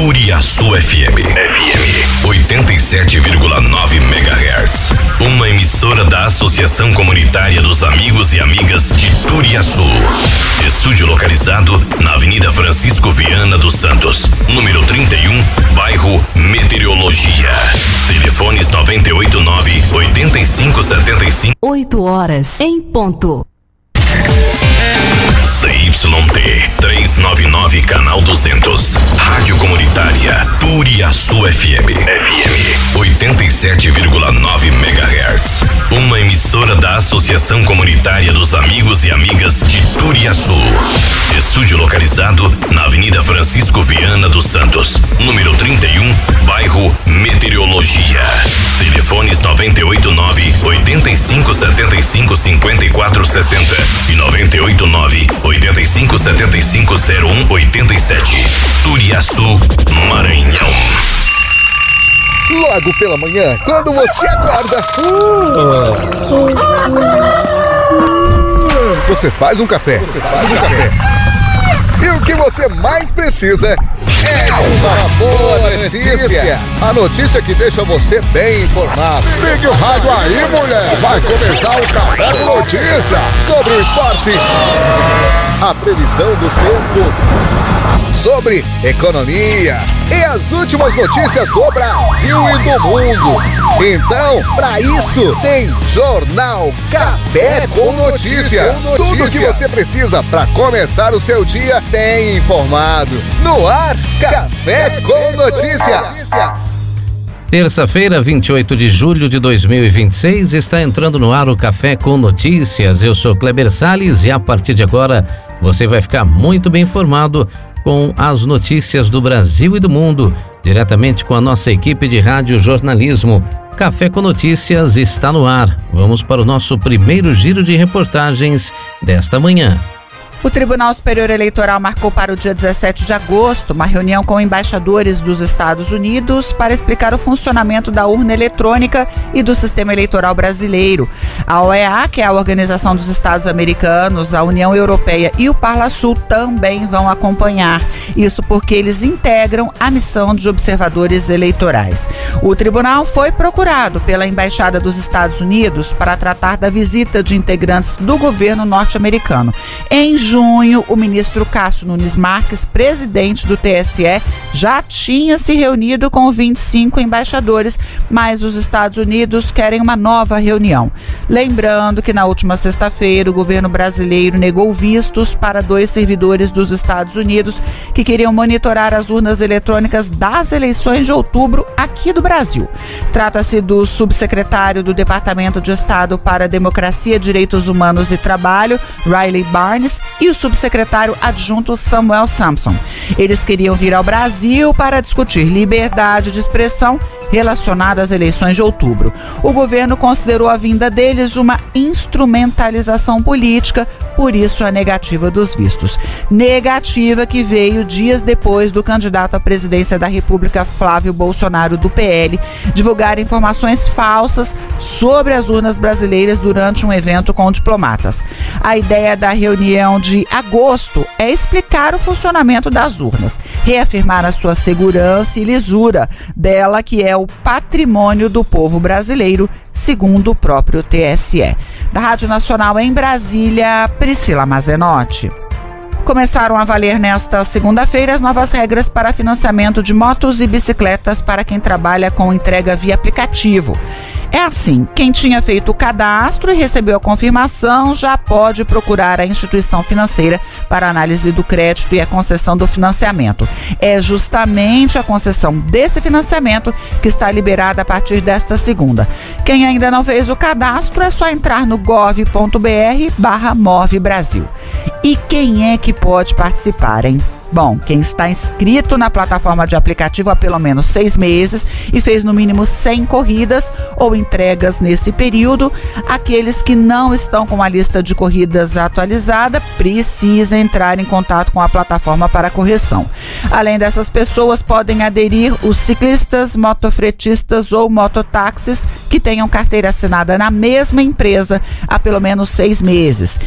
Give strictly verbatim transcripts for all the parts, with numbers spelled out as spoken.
Turiaçu F M. F M oitenta e sete vírgula nove megahertz. Uma emissora da Associação Comunitária dos Amigos e Amigas de Turiaçu. Estúdio localizado na Avenida Francisco Viana dos Santos, número trinta e um, bairro Meteorologia. Telefones noventa e oito nove, oitenta e cinco setenta e cinco. oito horas em ponto. C Y T trezentos e noventa e nove, canal duzentos. Rádio Comunitária Turiaçu F M. F M oitenta e sete vírgula nove megahertz. Uma emissora da Associação Comunitária dos Amigos e Amigas de Turiaçu. Estúdio localizado na Avenida Francisco Viana dos Santos, número trinta e um, bairro Meteorologia. Telefones noventa e oito nove, oitenta e cinco setenta e cinco, cinquenta e quatro sessenta e noventa e oito nove, oitenta e cinco setenta e cinco, zero um oitenta e sete. Turiaçu, Maranhão. Logo pela manhã, quando você acorda, você faz um café. Você faz um café. E o que você mais precisa é uma boa notícia. A notícia que deixa você bem informado. Ligue o rádio aí, mulher. Vai começar o Café com Notícia. Sobre o esporte, a previsão do tempo, sobre economia e as últimas notícias do Brasil e do mundo. Então, para isso, tem Jornal Café com Notícias. Tudo que você precisa para começar o seu dia bem informado. No ar, Café com Notícias. Terça-feira, vinte e oito de julho de dois mil e vinte e seis, está entrando no ar o Café com Notícias. Eu sou Kleber Salles e a partir de agora você vai ficar muito bem informado com as notícias do Brasil e do mundo, diretamente com a nossa equipe de rádio jornalismo. Café com Notícias está no ar. Vamos para o nosso primeiro giro de reportagens desta manhã. O Tribunal Superior Eleitoral marcou para o dia dezessete de agosto uma reunião com embaixadores dos Estados Unidos para explicar o funcionamento da urna eletrônica e do sistema eleitoral brasileiro. A O E A, que é a Organização dos Estados Americanos, a União Europeia e o Parlasul também vão acompanhar. Isso porque eles integram a missão de observadores eleitorais. O tribunal foi procurado pela Embaixada dos Estados Unidos para tratar da visita de integrantes do governo norte-americano. Em junho, o ministro Cássio Nunes Marques, presidente do T S E, já tinha se reunido com vinte e cinco embaixadores, mas os Estados Unidos querem uma nova reunião. Lembrando que na última sexta-feira o governo brasileiro negou vistos para dois servidores dos Estados Unidos que queriam monitorar as urnas eletrônicas das eleições de outubro aqui do Brasil. Trata-se do subsecretário do Departamento de Estado para a Democracia, Direitos Humanos e Trabalho, Riley Barnes, e o subsecretário adjunto Samuel Sampson. Eles queriam vir ao Brasil para discutir liberdade de expressão relacionada às eleições de outubro. O governo considerou a vinda deles uma instrumentalização política, por isso a negativa dos vistos. Negativa que veio dias depois do candidato à presidência da República, Flávio Bolsonaro, do P L, divulgar informações falsas sobre as urnas brasileiras durante um evento com diplomatas. A ideia da reunião de agosto é explicar o funcionamento das urnas, reafirmar a sua segurança e lisura dela, que é o patrimônio do povo brasileiro, segundo o próprio T S E. Da Rádio Nacional em Brasília, Priscila Mazenotti. Começaram a valer nesta segunda-feira as novas regras para financiamento de motos e bicicletas para quem trabalha com entrega via aplicativo. É assim, quem tinha feito o cadastro e recebeu a confirmação já pode procurar a instituição financeira para análise do crédito e a concessão do financiamento. É justamente a concessão desse financiamento que está liberada a partir desta segunda. Quem ainda não fez o cadastro é só entrar no gov ponto br barra Move Brasil. E quem é que pode participar, hein? Bom, quem está inscrito na plataforma de aplicativo há pelo menos seis meses e fez no mínimo cem corridas ou entregas nesse período, aqueles que não estão com a lista de corridas atualizada precisam entrar em contato com a plataforma para correção. Além dessas pessoas, podem aderir os ciclistas, motofretistas ou mototáxis que tenham carteira assinada na mesma empresa há pelo menos seis meses.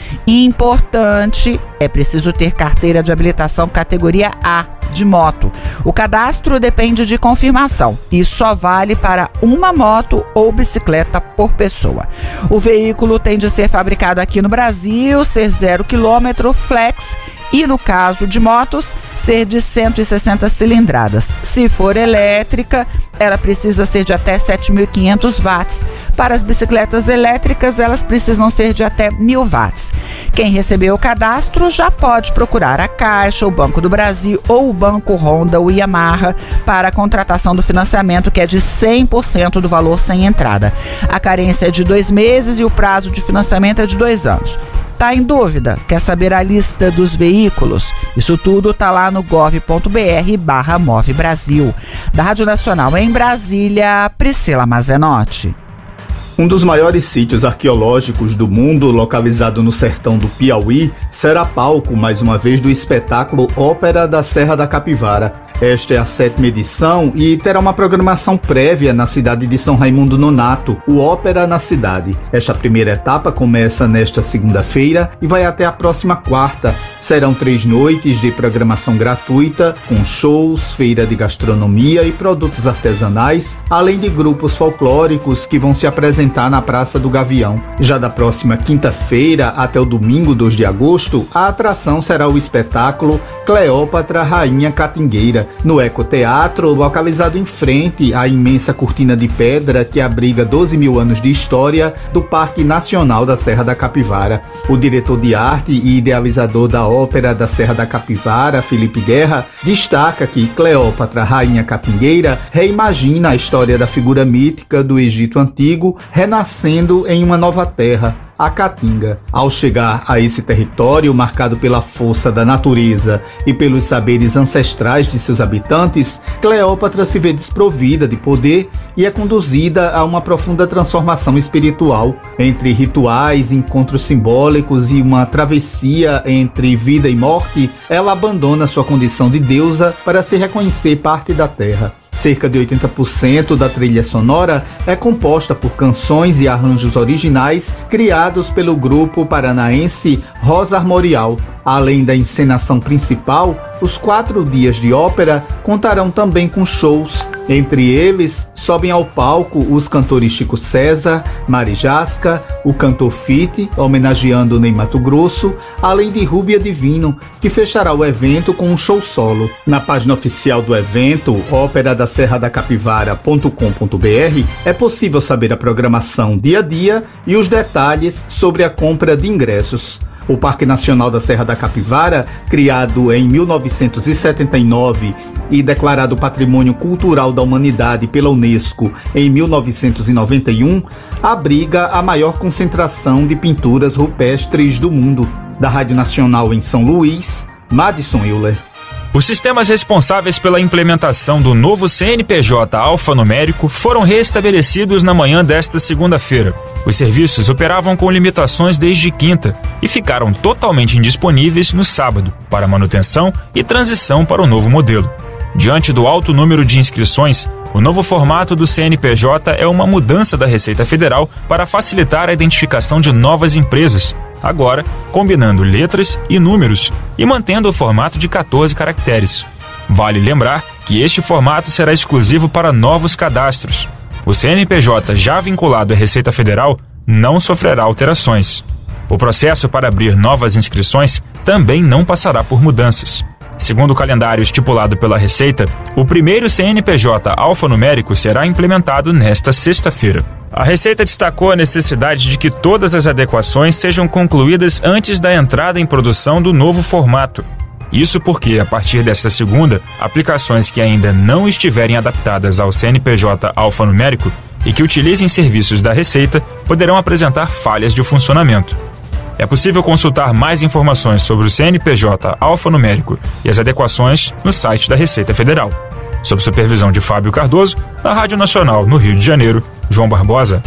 Importante, é preciso ter carteira de habilitação categoria A de moto. O cadastro depende de confirmação e só vale para uma moto ou bicicleta por pessoa. O veículo tem de ser fabricado aqui no Brasil, ser zero quilômetro, flex e, no caso de motos, ser de cento e sessenta cilindradas. Se for elétrica, ela precisa ser de até sete mil e quinhentos watts. Para as bicicletas elétricas, elas precisam ser de até mil watts. Quem recebeu o cadastro já pode procurar a Caixa, o Banco do Brasil ou o Banco Honda ou Yamaha para a contratação do financiamento, que é de cem por cento do valor sem entrada. A carência é de dois meses e o prazo de financiamento é de dois anos. Tá em dúvida? Quer saber a lista dos veículos? Isso tudo tá lá no gov.br barra Move Brasil. Da Rádio Nacional em Brasília, Priscila Mazenotti. Um dos maiores sítios arqueológicos do mundo, localizado no sertão do Piauí, será palco, mais uma vez, do espetáculo Ópera da Serra da Capivara. Esta é a sétima edição e terá uma programação prévia na cidade de São Raimundo Nonato, o Ópera na Cidade. Esta primeira etapa começa nesta segunda-feira e vai até a próxima quarta. Serão três noites de programação gratuita, com shows, feira de gastronomia e produtos artesanais, além de grupos folclóricos que vão se apresentar na Praça do Gavião. Já da próxima quinta-feira até o domingo, dois de agosto, a atração será o espetáculo Cleópatra Rainha Catingueira, no Ecoteatro, localizado em frente à imensa cortina de pedra que abriga doze mil anos de história do Parque Nacional da Serra da Capivara. O diretor de arte e idealizador da Ópera da Serra da Capivara, Felipe Guerra, destaca que Cleópatra Rainha Catingueira reimagina a história da figura mítica do Egito Antigo, renascendo em uma nova terra, a Caatinga. Ao chegar a esse território marcado pela força da natureza e pelos saberes ancestrais de seus habitantes, Cleópatra se vê desprovida de poder e é conduzida a uma profunda transformação espiritual. Entre rituais, encontros simbólicos e uma travessia entre vida e morte, ela abandona sua condição de deusa para se reconhecer parte da terra. Cerca de oitenta por cento da trilha sonora é composta por canções e arranjos originais criados pelo grupo paranaense Rosa Armorial. Além da encenação principal, os quatro dias de ópera contarão também com shows. Entre eles, sobem ao palco os cantores Chico César, Mari Jasca, o cantor Fite, homenageando Ney Matogrosso, além de Rúbia Divino, que fechará o evento com um show solo. Na página oficial do evento, ópera da serra da capivara ponto com ponto br, é possível saber a programação dia a dia e os detalhes sobre a compra de ingressos. O Parque Nacional da Serra da Capivara, criado em mil novecentos e setenta e nove e declarado Patrimônio Cultural da Humanidade pela Unesco em mil novecentos e noventa e um, abriga a maior concentração de pinturas rupestres do mundo. Da Rádio Nacional em São Luís, Madison Euler. Os sistemas responsáveis pela implementação do novo C N P J alfanumérico foram restabelecidos na manhã desta segunda-feira. Os serviços operavam com limitações desde quinta e ficaram totalmente indisponíveis no sábado, para manutenção e transição para o novo modelo. Diante do alto número de inscrições, o novo formato do C N P J é uma mudança da Receita Federal para facilitar a identificação de novas empresas, agora combinando letras e números e mantendo o formato de quatorze caracteres. Vale lembrar que este formato será exclusivo para novos cadastros. O C N P J já vinculado à Receita Federal não sofrerá alterações. O processo para abrir novas inscrições também não passará por mudanças. Segundo o calendário estipulado pela Receita, o primeiro C N P J alfanumérico será implementado nesta sexta-feira. A Receita destacou a necessidade de que todas as adequações sejam concluídas antes da entrada em produção do novo formato. Isso porque, a partir desta segunda, aplicações que ainda não estiverem adaptadas ao C N P J alfanumérico e que utilizem serviços da Receita poderão apresentar falhas de funcionamento. É possível consultar mais informações sobre o C N P J alfanumérico e as adequações no site da Receita Federal. Sob supervisão de Fábio Cardoso, na Rádio Nacional, no Rio de Janeiro, João Barbosa.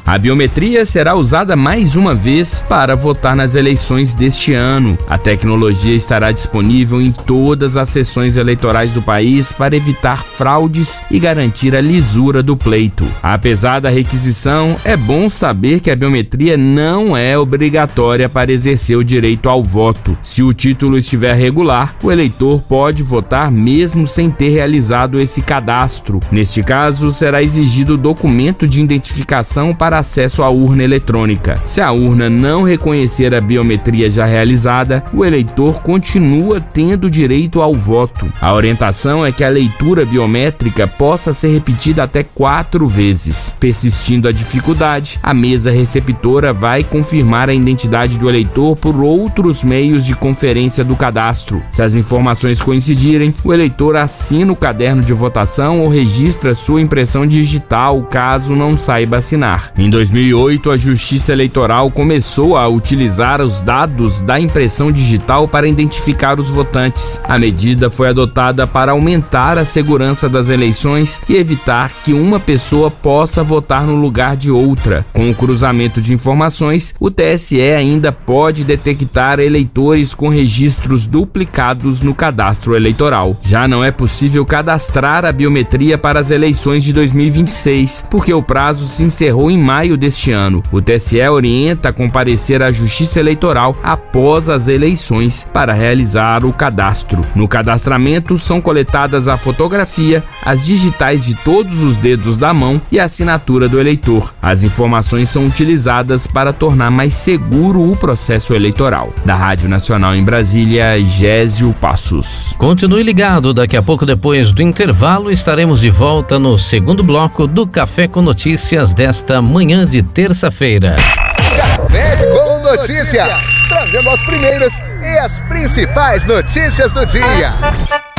A biometria será usada mais uma vez para votar nas eleições deste ano. A tecnologia estará disponível em todas as sessões eleitorais do país para evitar fraudes e garantir a lisura do pleito. Apesar da requisição, é bom saber que a biometria não é obrigatória para exercer o direito ao voto. Se o título estiver regular, o eleitor pode votar mesmo sem ter realizado esse cadastro. Neste caso, será exigido documento de identificação para acesso à urna eletrônica. Se a urna não reconhecer a biometria já realizada, o eleitor continua tendo direito ao voto. A orientação é que a leitura biométrica possa ser repetida até quatro vezes. Persistindo a dificuldade, a mesa receptora vai confirmar a identidade do eleitor por outros meios de conferência do cadastro. Se as informações coincidirem, o eleitor assina o caderno de votação ou registra sua impressão digital, caso não saiba assinar. Em dois mil e oito, a Justiça Eleitoral começou a utilizar os dados da impressão digital para identificar os votantes. A medida foi adotada para aumentar a segurança das eleições e evitar que uma pessoa possa votar no lugar de outra. Com o cruzamento de informações, o T S E ainda pode detectar eleitores com registros duplicados no cadastro eleitoral. Já não é possível cadastrar a biometria para as eleições de dois mil e vinte e seis, porque o prazo se encerrou em maio deste ano. O T S E orienta a comparecer à Justiça Eleitoral após as eleições para realizar o cadastro. No cadastramento são coletadas a fotografia, as digitais de todos os dedos da mão e a assinatura do eleitor. As informações são utilizadas para tornar mais seguro o processo eleitoral. Da Rádio Nacional em Brasília, Gésio Passos. Continue ligado, daqui a pouco, depois do intervalo, estaremos de volta no segundo bloco do Café com Notícias desta manhã de terça-feira. Café com Notícias, trazendo as primeiras e as principais notícias do dia.